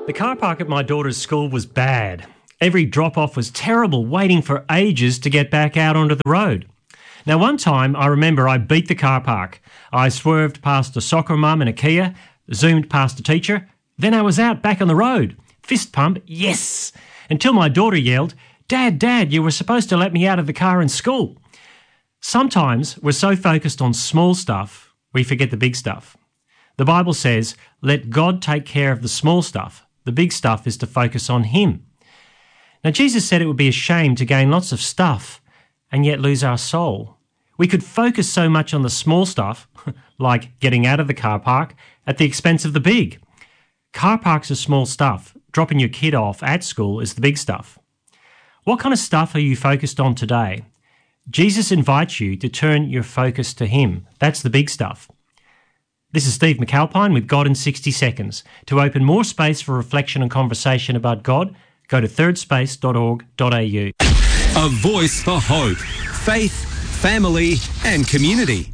The car park at my daughter's school was bad. Every drop-off was terrible, waiting for ages to get back out onto the road. Now, one time, I remember I beat the car park. I swerved past a soccer mum in a Kia, zoomed past a teacher, then I was out back on the road. Fist pump, yes! Until my daughter yelled, Dad, you were supposed to let me out of the car in school." Sometimes we're so focused on small stuff, we forget the big stuff. The Bible says, let God take care of the small stuff. The big stuff is to focus on Him. Now, Jesus said it would be a shame to gain lots of stuff and yet lose our soul. We could focus so much on the small stuff, like getting out of the car park, at the expense of the big. Car parks are small stuff. Dropping your kid off at school is the big stuff. What kind of stuff are you focused on today? Jesus invites you to turn your focus to Him. That's the big stuff. This is Steve McAlpine with God in 60 Seconds. To open more space for reflection and conversation about God, go to thirdspace.org.au. A voice for hope, faith, family and community.